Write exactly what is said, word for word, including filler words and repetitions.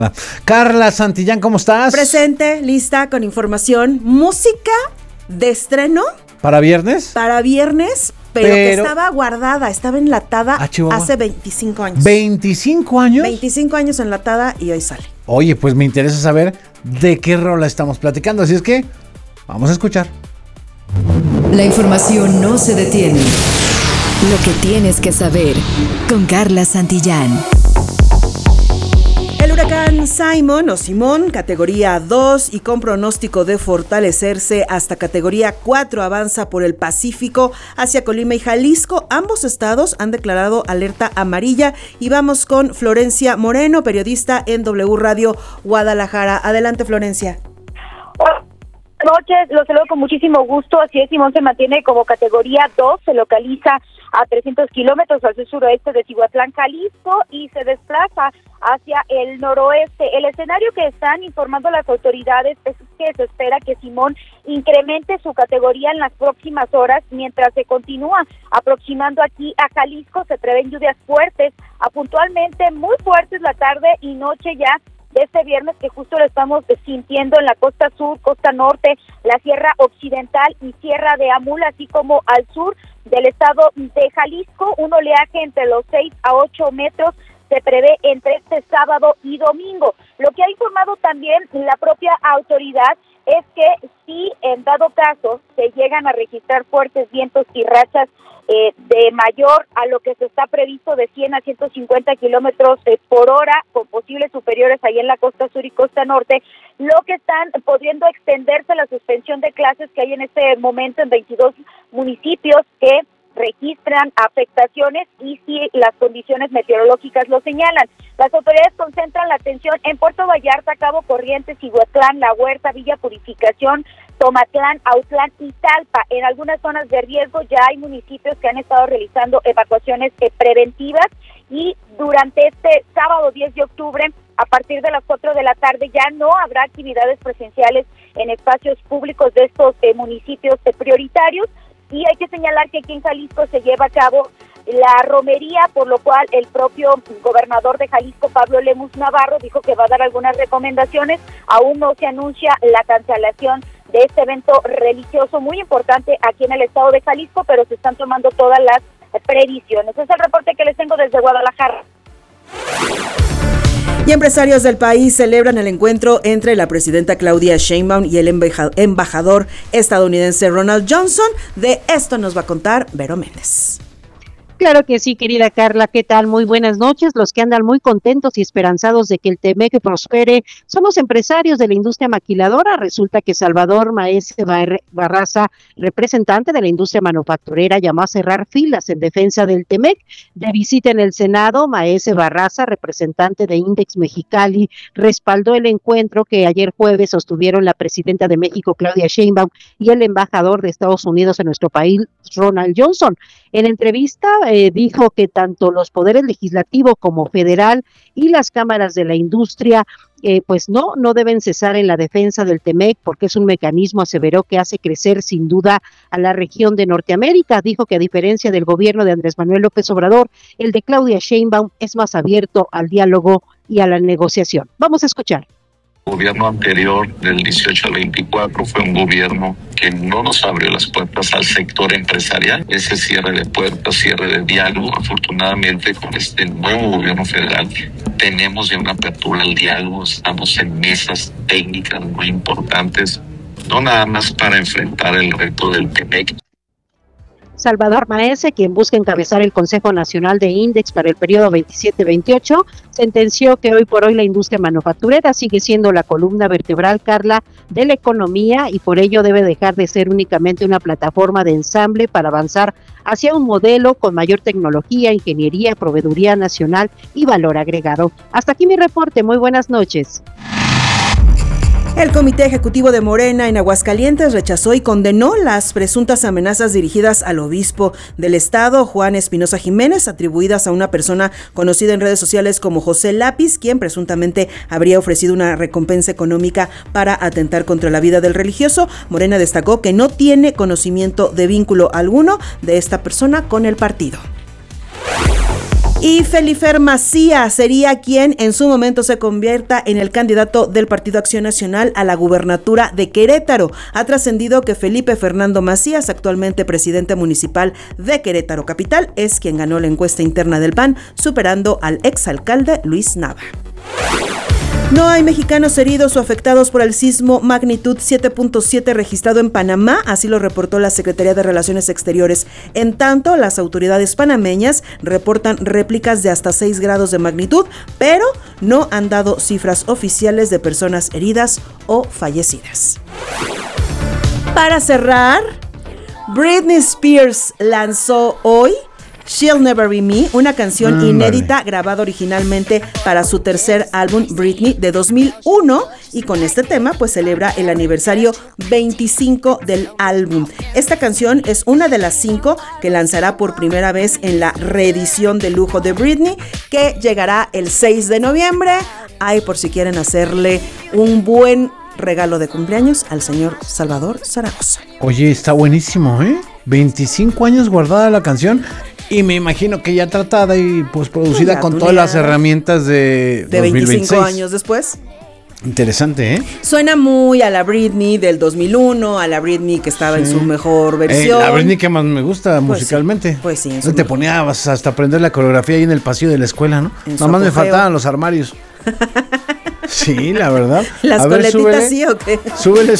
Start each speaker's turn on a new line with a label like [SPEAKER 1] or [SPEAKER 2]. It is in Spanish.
[SPEAKER 1] Carla Santillán, ¿cómo estás?
[SPEAKER 2] Presente, lista, con información. Música de estreno.
[SPEAKER 1] ¿Para viernes?
[SPEAKER 2] Para viernes, pero, pero... que estaba guardada, estaba enlatada ah, hace veinticinco años.
[SPEAKER 1] ¿veinticinco años?
[SPEAKER 2] veinticinco años enlatada y hoy sale.
[SPEAKER 1] Oye, pues me interesa saber de qué rola estamos platicando, así es que vamos a escuchar.
[SPEAKER 3] La información no se detiene. Lo que tienes que saber con Carla Santillán.
[SPEAKER 2] El huracán Simon o Simón, categoría dos y con pronóstico de fortalecerse hasta categoría cuatro, avanza por el Pacífico hacia Colima y Jalisco. Ambos estados han declarado alerta amarilla y vamos con Florencia Moreno, periodista en W Radio Guadalajara. Adelante, Florencia.
[SPEAKER 4] Buenas noches, los saludo con muchísimo gusto. Así es, Simón se mantiene como categoría dos, se localiza a trescientos kilómetros al sur-suroeste de Cihuatlán, Jalisco, y se desplaza hacia el noroeste. El escenario que están informando las autoridades es que se espera que Simón incremente su categoría en las próximas horas. Mientras se continúa aproximando aquí a Jalisco, se prevén lluvias fuertes, a puntualmente muy fuertes la tarde y noche ya de este viernes, que justo lo estamos sintiendo en la costa sur, costa norte, la sierra occidental y sierra de Amul, así como al sur del estado de Jalisco. Un oleaje entre los seis a ocho metros se prevé entre este sábado y domingo. Lo que ha informado también la propia autoridad es que si en dado caso se llegan a registrar fuertes vientos y rachas eh, de mayor a lo que se está previsto de cien a ciento cincuenta kilómetros eh, por hora, con posibles superiores ahí en la costa sur y costa norte, lo que están pudiendo extenderse la suspensión de clases que hay en este momento en veintidós municipios que registran afectaciones y si las condiciones meteorológicas lo señalan. Las autoridades concentran la atención en Puerto Vallarta, Cabo Corrientes, Cihuatlán, La Huerta, Villa Purificación, Tomatlán, Autlán y Talpa. En algunas zonas de riesgo ya hay municipios que han estado realizando evacuaciones eh, preventivas, y durante este sábado diez de octubre, a partir de las cuatro de la tarde, ya no habrá actividades presenciales en espacios públicos de estos eh, municipios eh, prioritarios. Y hay que señalar que aquí en Jalisco se lleva a cabo la romería, por lo cual el propio gobernador de Jalisco, Pablo Lemus Navarro, dijo que va a dar algunas recomendaciones. Aún no se anuncia la cancelación de este evento religioso muy importante aquí en el estado de Jalisco, pero se están tomando todas las previsiones. Es el reporte que les tengo desde Guadalajara.
[SPEAKER 2] Y empresarios del país celebran el encuentro entre la presidenta Claudia Sheinbaum y el embajador estadounidense Ronald Johnson. De esto nos va a contar Vero Méndez.
[SPEAKER 5] Claro que sí, querida Carla, ¿qué tal? Muy buenas noches. Los que andan muy contentos y esperanzados de que el Temec prospere son los empresarios de la industria maquiladora. Resulta que Salvador Maese Barraza, representante de la industria manufacturera, llamó a cerrar filas en defensa del Temec. De visita en el Senado, Maese Barraza, representante de Index Mexicali, respaldó el encuentro que ayer jueves sostuvieron la presidenta de México, Claudia Sheinbaum, y el embajador de Estados Unidos en nuestro país, Ronald Johnson. En entrevista, eh, dijo que tanto los poderes legislativo como federal y las cámaras de la industria eh, pues no, no deben cesar en la defensa del Temec, porque es un mecanismo, aseveró, que hace crecer sin duda a la región de Norteamérica. Dijo que a diferencia del gobierno de Andrés Manuel López Obrador, el de Claudia Sheinbaum es más abierto al diálogo y a la negociación. Vamos a escuchar.
[SPEAKER 6] El gobierno anterior, del dieciocho al veinticuatro, fue un gobierno que no nos abrió las puertas al sector empresarial. Ese cierre de puertas, cierre de diálogo. Afortunadamente, con este nuevo gobierno federal tenemos ya una apertura al diálogo. Estamos en mesas técnicas muy importantes, no nada más para enfrentar el reto del Temec.
[SPEAKER 5] Salvador Maese, quien busca encabezar el Consejo Nacional de Index para el periodo veintisiete veintiocho, sentenció que hoy por hoy la industria manufacturera sigue siendo la columna vertebral, Carla, de la economía, y por ello debe dejar de ser únicamente una plataforma de ensamble para avanzar hacia un modelo con mayor tecnología, ingeniería, proveeduría nacional y valor agregado. Hasta aquí mi reporte, muy buenas noches.
[SPEAKER 2] El Comité Ejecutivo de Morena en Aguascalientes rechazó y condenó las presuntas amenazas dirigidas al obispo del estado, Juan Espinosa Jiménez, atribuidas a una persona conocida en redes sociales como José Lápiz, quien presuntamente habría ofrecido una recompensa económica para atentar contra la vida del religioso. Morena destacó que no tiene conocimiento de vínculo alguno de esta persona con el partido. Y Felifer Macías sería quien en su momento se convierta en el candidato del Partido Acción Nacional a la gubernatura de Querétaro. Ha trascendido que Felipe Fernando Macías, actualmente presidente municipal de Querétaro Capital, es quien ganó la encuesta interna del P A N, superando al exalcalde Luis Nava. No hay mexicanos heridos o afectados por el sismo magnitud siete punto siete registrado en Panamá, así lo reportó la Secretaría de Relaciones Exteriores. En tanto, las autoridades panameñas reportan réplicas de hasta seis grados de magnitud, pero no han dado cifras oficiales de personas heridas o fallecidas. Para cerrar, Britney Spears lanzó hoy She'll Never Be Me, una canción mm, inédita vale. grabada originalmente para su tercer álbum Britney de dos mil uno, y con este tema pues celebra el aniversario veinticinco del álbum. Esta canción es una de las cinco que lanzará por primera vez en la reedición de lujo de Britney, que llegará el seis de noviembre. Ay, por si quieren hacerle un buen regalo de cumpleaños al señor Salvador Zaragoza.
[SPEAKER 1] Oye, está buenísimo, ¿eh? veinticinco años guardada la canción. Y me imagino que ya tratada y pues producida con todas las herramientas de,
[SPEAKER 2] de dos mil veintiséis. veinticinco años después.
[SPEAKER 1] Interesante, ¿eh?
[SPEAKER 2] Suena muy a la Britney del dos mil uno, a la Britney que estaba sí. en su mejor versión.
[SPEAKER 1] Eh, la Britney que más me gusta pues musicalmente.
[SPEAKER 2] Sí, pues sí.
[SPEAKER 1] No te ponías hasta aprender la coreografía ahí en el pasillo de la escuela, ¿no? Nada más me faltaban los armarios. Sí, la verdad.
[SPEAKER 2] ¿Las a coletitas ver, súbele, sí o qué?
[SPEAKER 1] Súbele,